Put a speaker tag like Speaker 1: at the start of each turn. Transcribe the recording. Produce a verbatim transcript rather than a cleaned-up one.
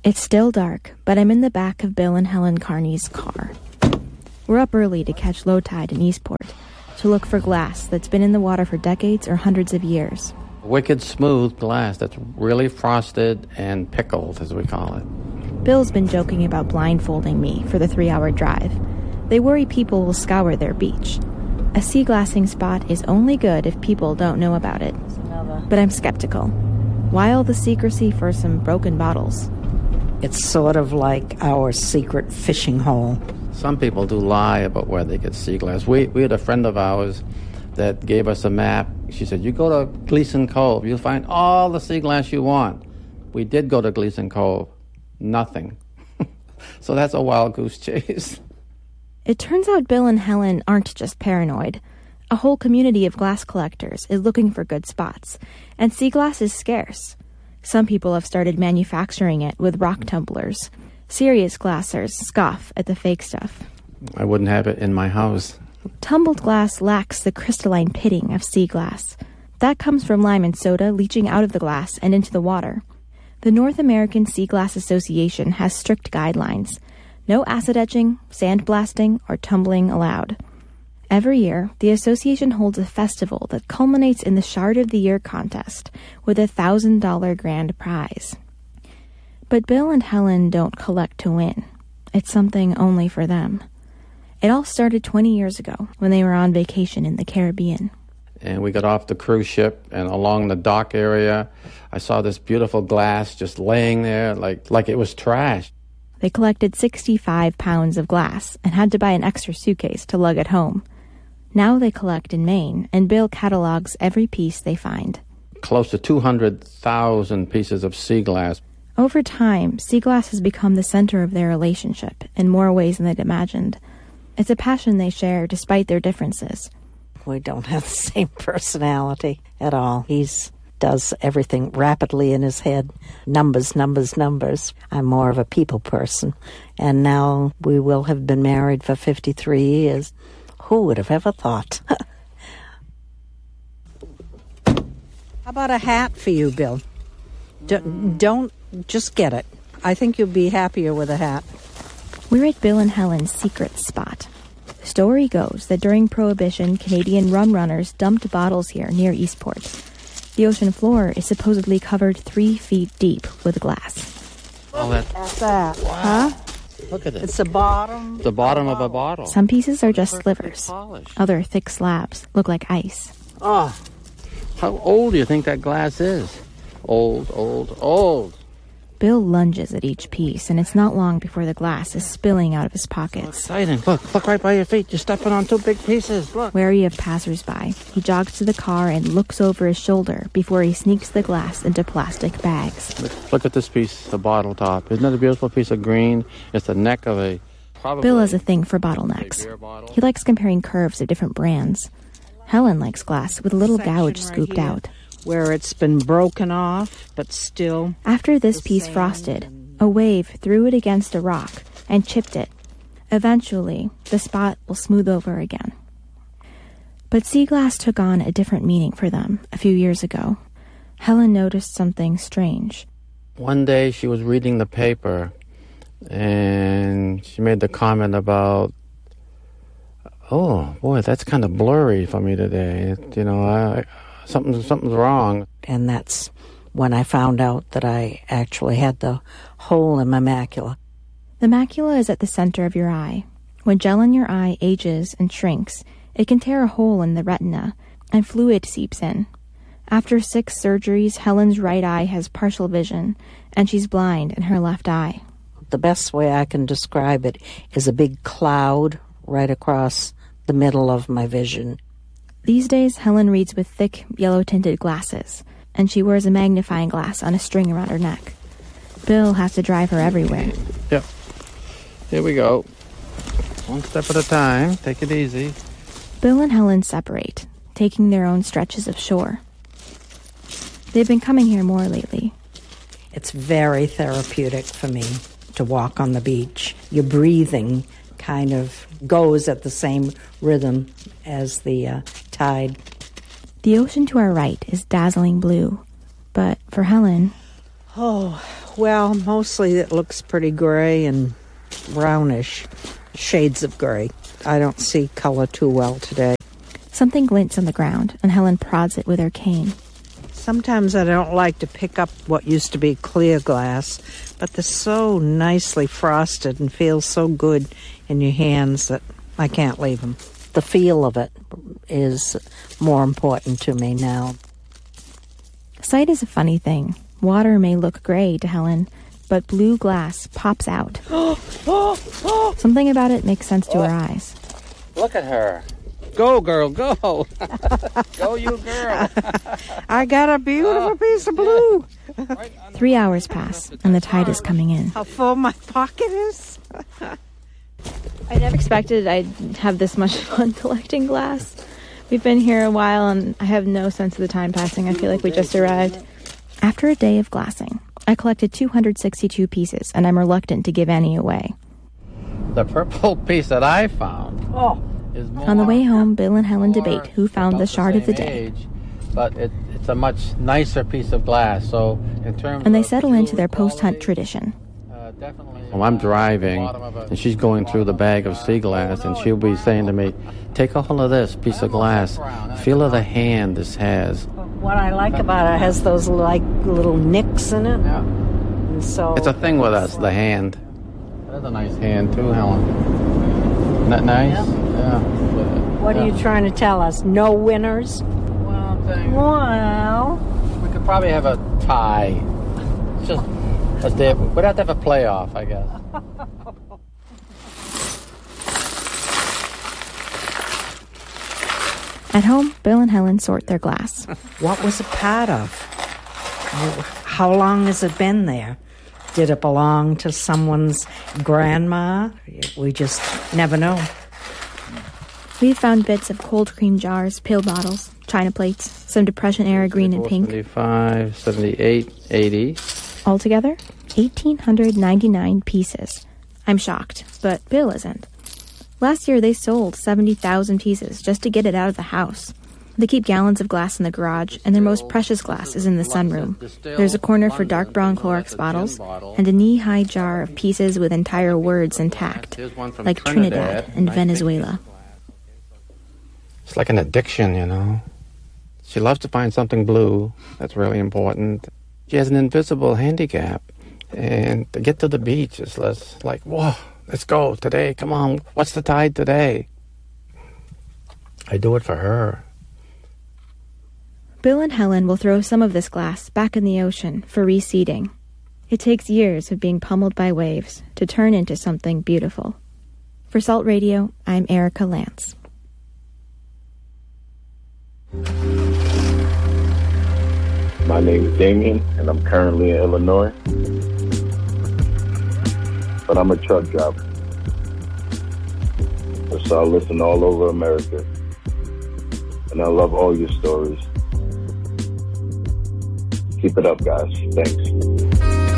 Speaker 1: It's still dark, but I'm in the back of Bill and Helen Carney's car. We're up early to catch low tide in Eastport, to look for glass that's been in the water for decades or hundreds of years.
Speaker 2: Wicked smooth glass that's really frosted and pickled, as we call it.
Speaker 1: Bill's been joking about blindfolding me for the three-hour drive. They worry people will scour their beach. A sea glassing spot is only good if people don't know about it. But I'm skeptical. Why all the secrecy for some broken bottles?
Speaker 3: It's sort of like our secret fishing hole.
Speaker 2: Some people do lie about where they get sea glass. We, we had a friend of ours that gave us a map. She said, you go to Gleason Cove, you'll find all the sea glass you want. We did go to Gleason Cove. Nothing. So that's a wild goose chase.
Speaker 1: It turns out Bill and Helen aren't just paranoid. A whole community of glass collectors is looking for good spots, and sea glass is scarce. Some people have started manufacturing it with rock tumblers. Serious glassers scoff at the fake stuff.
Speaker 2: I wouldn't have it in my house.
Speaker 1: Tumbled glass lacks the crystalline pitting of sea glass. That comes from lime and soda leaching out of the glass and into the water. The North American Sea Glass Association has strict guidelines. No acid etching, sandblasting, or tumbling allowed. Every year, the association holds a festival that culminates in the Shard of the Year contest with a one thousand dollars grand prize. But Bill and Helen don't collect to win. It's something only for them. It all started twenty years ago when they were on vacation in the Caribbean.
Speaker 2: And we got off the cruise ship, and along the dock area, I saw this beautiful glass just laying there like, like it was trash.
Speaker 1: They collected sixty-five pounds of glass and had to buy an extra suitcase to lug it home. Now they collect in Maine, and Bill catalogs every piece they find.
Speaker 2: Close to two hundred thousand pieces of sea glass.
Speaker 1: Over time, sea glass has become the center of their relationship in more ways than they'd imagined. It's a passion they share despite their differences.
Speaker 3: We don't have the same personality at all. He's does everything rapidly in his head. Numbers, numbers, numbers. I'm more of a people person. And now we will have been married for fifty-three years. Who would have ever thought? How about a hat for you, Bill? D- don't just get it. I think you'll be happier with a hat.
Speaker 1: We're at Bill and Helen's secret spot. The story goes that during Prohibition, Canadian rum runners dumped bottles here near Eastport. The ocean floor is supposedly covered three feet deep with glass.
Speaker 2: All that.
Speaker 3: What's that?
Speaker 2: Wow.
Speaker 3: Huh?
Speaker 2: Look at it.
Speaker 3: It's the bottom.
Speaker 2: The bottom of a bottle.
Speaker 1: Some pieces are just slivers. Other thick slabs look like ice.
Speaker 2: Oh, how old do you think that glass is? Old, old, old.
Speaker 1: Bill lunges at each piece, and it's not long before the glass is spilling out of his pockets.
Speaker 2: Exciting. Look, look right by your feet. You're stepping on two big pieces. Look.
Speaker 1: Wary of passersby, he jogs to the car and looks over his shoulder before he sneaks the glass into plastic bags.
Speaker 2: Look, look at this piece, the bottle top. Isn't that a beautiful piece of green? It's the neck of a... Probably
Speaker 1: Bill has a thing for bottlenecks. He likes comparing curves of different brands. Helen likes glass with a little gouge scooped out.
Speaker 3: Where it's been broken off, but still...
Speaker 1: After this piece frosted, a wave threw it against a rock and chipped it. Eventually, the spot will smooth over again. But sea glass took on a different meaning for them a few years ago. Helen noticed something strange.
Speaker 2: One day she was reading the paper, and she made the comment about, oh, boy, that's kind of blurry for me today. You know, I... Something, something's wrong.
Speaker 3: And that's when I found out that I actually had the hole in my macula.
Speaker 1: The macula is at the center of your eye. When gel in your eye ages and shrinks, it can tear a hole in the retina, and fluid seeps in. After six surgeries, Helen's right eye has partial vision, and she's blind in her left eye.
Speaker 3: The best way I can describe it is a big cloud right across the middle of my vision.
Speaker 1: These days, Helen reads with thick, yellow-tinted glasses, and she wears a magnifying glass on a string around her neck. Bill has to drive her everywhere.
Speaker 2: Yep. Here we go. One step at a time. Take it easy.
Speaker 1: Bill and Helen separate, taking their own stretches of shore. They've been coming here more lately.
Speaker 3: It's very therapeutic for me to walk on the beach. Your breathing kind of goes at the same rhythm as the uh, tide.
Speaker 1: The ocean to our right is dazzling blue, but for Helen...
Speaker 3: Oh, well, mostly it looks pretty gray and brownish, shades of gray. I don't see color too well today.
Speaker 1: Something glints on the ground, and Helen prods it with her cane.
Speaker 3: Sometimes I don't like to pick up what used to be clear glass, but they're so nicely frosted and feel so good in your hands that I can't leave them. The feel of it is more important to me now.
Speaker 1: Sight is a funny thing. Water may look gray to Helen, but blue glass pops out. Something about it makes sense to her eyes.
Speaker 2: Look at her. Go, girl, go. Go, you girl.
Speaker 3: I got a beautiful piece of blue.
Speaker 1: Three hours pass, and the tide is coming in.
Speaker 3: How full my pocket is.
Speaker 1: I never expected I'd have this much fun collecting glass. We've been here a while, and I have no sense of the time passing. I feel like we just arrived. After a day of glassing, I collected two hundred sixty-two pieces, and I'm reluctant to give any away.
Speaker 2: The purple piece that I found
Speaker 3: Oh.
Speaker 2: is more...
Speaker 1: On the way home, Bill and Helen debate who found the shard of the day.
Speaker 2: Age, but it, it's a much nicer piece of glass, so in terms
Speaker 1: And they
Speaker 2: of
Speaker 1: settle into their
Speaker 2: quality,
Speaker 1: post-hunt tradition.
Speaker 2: Uh, definitely. Well, I'm driving, and she's going through the bag of sea glass, and she'll be saying to me, take a hold of this piece of glass. Feel of the hand this has.
Speaker 3: What I like about it, it has those like little nicks in it.
Speaker 2: Yeah.
Speaker 3: And so
Speaker 2: It's a thing with us, the hand. That's a nice hand, too, Helen. Isn't that nice? Yeah.
Speaker 3: What are you trying to tell us? No winners?
Speaker 2: Well, I'm saying
Speaker 3: Well,
Speaker 2: we could probably have a tie. It's just a day. We'd have to have a playoff, I guess.
Speaker 1: At home, Bill and Helen sort their glass.
Speaker 3: what was it part of? How long has it been there? Did it belong to someone's grandma? We just never know.
Speaker 1: We've found bits of cold cream jars, pill bottles, china plates, some Depression-era green and pink.
Speaker 2: seventy-five, seventy-eight, eighty.
Speaker 1: Altogether, one thousand eight hundred ninety-nine pieces. I'm shocked, but Bill isn't. Last year, they sold seventy thousand pieces just to get it out of the house. They keep gallons of glass in the garage, and their most precious glass is in the sunroom. There's a corner for dark brown Clorox bottles, and a knee-high jar of pieces with entire words intact, like Trinidad and Venezuela.
Speaker 2: It's like an addiction, you know. She loves to find something blue. That's really important. She has an invisible handicap, and to get to the beach is less like, whoa, let's go today. Come on, what's the tide today? I do it for her.
Speaker 1: Bill and Helen will throw some of this glass back in the ocean for reseeding. It takes years of being pummeled by waves to turn into something beautiful. For Salt Radio, I'm Erica Lance.
Speaker 4: My name is Damien, and I'm currently in Illinois. But I'm a truck driver. So I listen all over America. And I love all your stories. Keep it up, guys. Thanks.